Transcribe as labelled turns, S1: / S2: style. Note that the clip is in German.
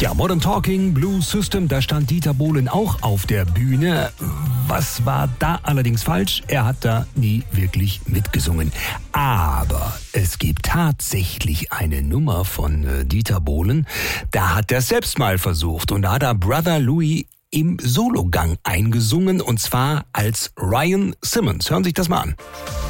S1: Ja, Modern Talking, Blue System, da stand Dieter Bohlen auch auf der Bühne. Was war da allerdings falsch? Er hat da nie wirklich mitgesungen. Aber es gibt tatsächlich eine Nummer von Dieter Bohlen. Da hat er selbst mal versucht und da hat er Brother Louie im Sologang eingesungen und zwar als Ryan Simmons. Hören Sie sich das mal an.